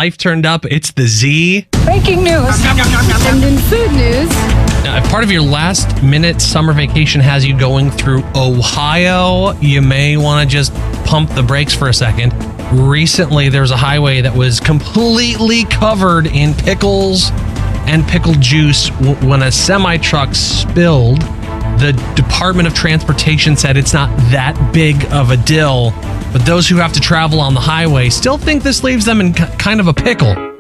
life turned up. It's the Z. Breaking news. And in food news. Now, if part of your last minute summer vacation has you going through Ohio, you may want to just pump the brakes for a second. Recently, there was a highway that was completely covered in pickles and pickle juice when a semi-truck spilled. The Department of Transportation said it's not that big of a deal, but those who have to travel on the highway still think this leaves them in kind of a pickle.